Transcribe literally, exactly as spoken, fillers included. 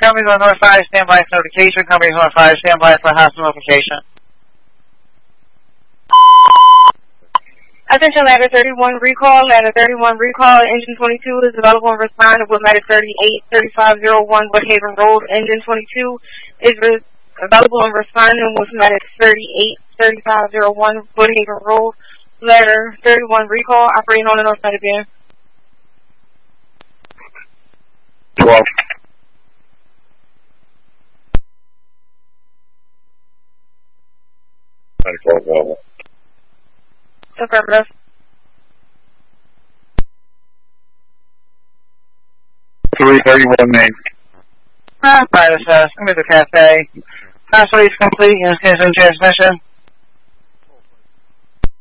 companies on North five, stand by for notification. Companies on North five, stand by for hospital notification. Attention, ladder thirty-one recall. Ladder thirty-one recall. Engine twenty-two is available and responding with medic thirty-eight thirty-five oh one Woodhaven Road. Engine twenty-two is re available and responding with medic thirty-eight thirty-five oh one Woodhaven Road. Ladder thirty-one recall. Operating on the north side of beam. twelve. ninety-four available. Affirmative. three thirty-one main. Alright, uh, come to the cafe. Password is complete and is in transmission.